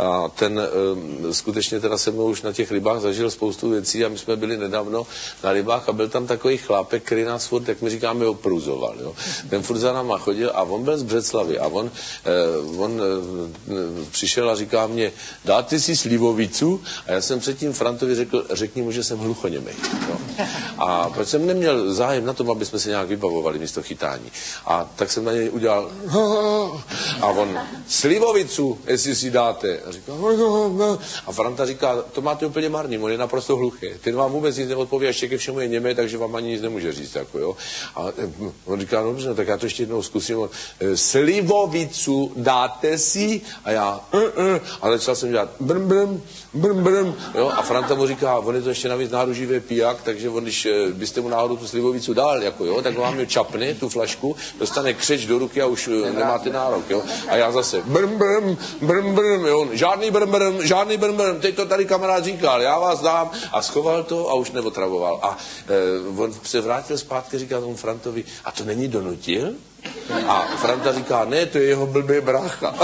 A ten skutečně teda se mnou už na těch rybách zažil spoustu věcí a my jsme byli nedávno na rybách a byl tam takový chlápek, který nás furt, jak my říkáme, opruzoval. Jo. Ten furt za náma chodil a on byl z Břeclavy a on přišel a říká mě, dáte si slivovicu? A já jsem předtím Frantovi řekl, řekni mu, že jsem hluchoněmej. Jo. A proč jsem neměl zájem na tom, aby jsme se nějak vybavovali místo chytání. A tak jsem na něj udělal a on, slivovicu, jestli si dáte. A říká, a Franta říká, to máte úplně marný, on je naprosto hluchý. Ten vám vůbec nic neodpoví, ještě ke všemu je němé, takže vám ani nic nemůže říct. Jako, jo. A on říká, no dobře, tak já to ještě jednou zkusím. On, slivovicu dáte si? A já, a začal jsem dělat brm, brm, brm, brm, jo. A Franta mu říká, on je to ještě navíc náruživý pijak, takže on, když byste mu náhodou tu slivovicu dal, jako, jo, tak vám ji čapne, tu flašku, dostane křeč do ruky a už nemáte nárok. Jo. A já zase brm, brm, brm, brm, jo. Žádný brm, brm, žádný brm, brm, teď to tady kamarád říkal, já vás dám. A schoval to a už neotravoval. A on se vrátil zpátky, říká tomu Frantovi, a to není donutil? A Franta říká, ne, to je jeho blbý brácha.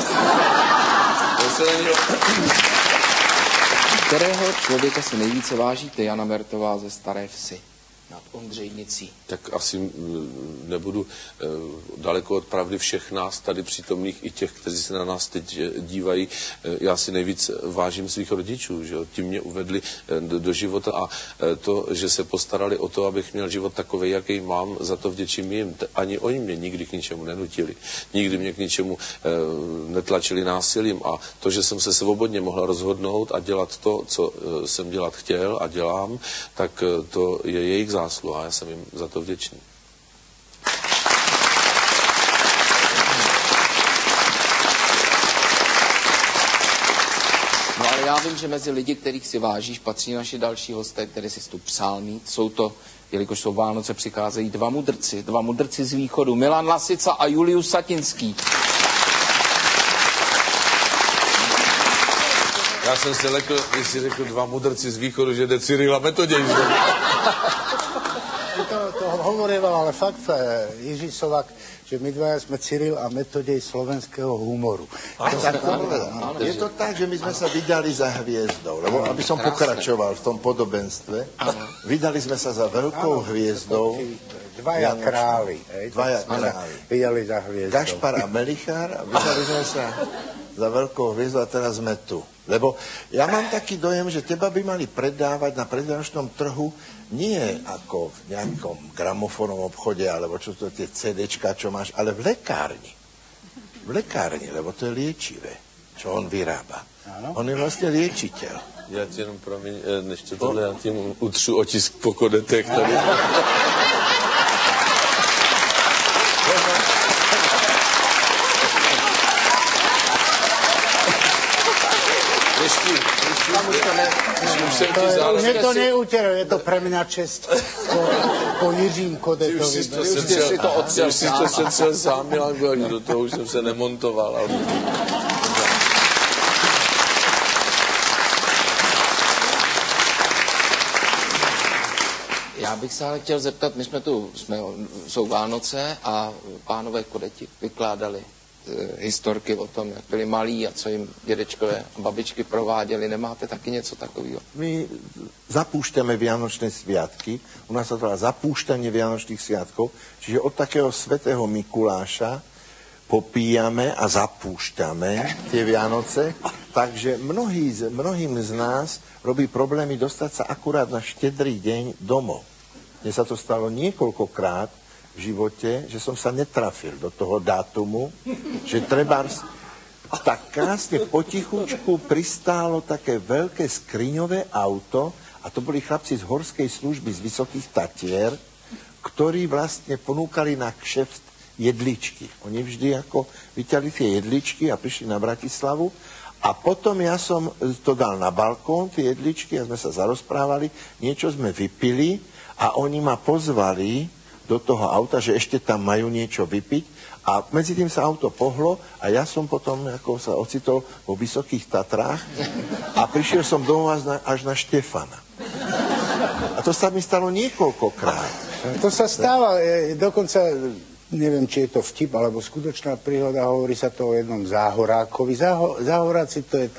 Kterého člověka si nejvíce vážíte, Jana Mertová ze Staré Vsi nad Ondřejnicí? Tak asi nebudu daleko od pravdy všech nás tady přítomných, i těch, kteří se na nás teď dívají. Já si nejvíc vážím svých rodičů, že jo? Ti mě uvedli do života a to, že se postarali o to, abych měl život takový, jaký mám, za to vděčím jim. Ani oni mě nikdy k ničemu nenutili. Nikdy mě k ničemu netlačili násilím a to, že jsem se svobodně mohl rozhodnout a dělat to, co jsem dělat chtěl a dělám, tak to je jejich zásluha a já jsem jim za to vděčný. No ale já vím, že mezi lidi, kterých si vážíš, patří naši další hosté, které si tu přál mít. Jsou to, jelikož jsou Vánoce, přicházejí dva mudrci z východu, Milan Lasica a Julius Satinský. Já jsem si lekl, když si řekl dva mudrci z východu, že jde Cyril a Metoděj. To hovoril, ale fakt Jiří Sovák, že my dva jsme Cyril a Metoděj slovenského humoru. Je to tak, že my jsme se vydali za hviezdou, lebo aby som pokračoval v tom podobenstve, vydali jsme se za velkou hviezdou. Dvaja králi. Vydali za hviezdou. Gašpar a Melichár a vydali jsme se za velkou hviezdu a teraz jsme tu. Lebo ja mám taký dojem, že teba by mali predávať na predvánočnom trhu nie ako v nejakom gramofonom obchode, alebo čo to tie CDčka, čo máš, ale v lekárni. V lekárni, lebo to je liečivé, čo on vyrába. Ano. On je vlastně liečitel. Já ti jenom promiň, než to tohle, já tím utřu otisk po kodetech tady. Mne to neutěro, je to pre mňa čest po Jiřím Kodetovi. Už si to setřel sám, Milanko, do toho už jsem se nemontoval. Ale... Já bych se ale chtěl zeptat, my jsme tu, jsou Vánoce a pánové Kodeti vykládali historky o tom, jak byli malí a co jim dědečkové a babičky prováděli. Nemáte taky něco takového? My zapúšťame Vianočné sviatky. U nás sa to volá zapúšťanie Vianočných sviatkov. Čiže od takého svätého Mikuláša popíjame a zapúšťame tie Vianoce. Takže mnohým z nás robí problémy dostať sa akurát na štedrý deň domov. Mne sa to stalo niekoľkokrát v živote, že som sa netrafil do toho dátumu, že treba tak krásne potichučku pristálo také veľké skriňové auto a to boli chlapci z horskej služby z Vysokých Tatier, ktorí vlastne ponúkali na kšeft jedličky. Oni vždy ako vyťali tie jedličky a prišli na Bratislavu a potom ja som to dal na balkón, tie jedličky a sme sa zarozprávali, niečo sme vypili a oni ma pozvali do toho auta, že ešte tam majú niečo vypiť a medzi tým sa auto pohlo a ja som potom ako sa ocitol vo Vysokých Tatrách a prišiel som domov až na Štefana. A to sa mi stalo niekoľkokrát. To sa stáva, dokonca neviem, či je to vtip alebo skutočná príhoda, hovorí sa to o jednom záhorákovi. Záhoráci to je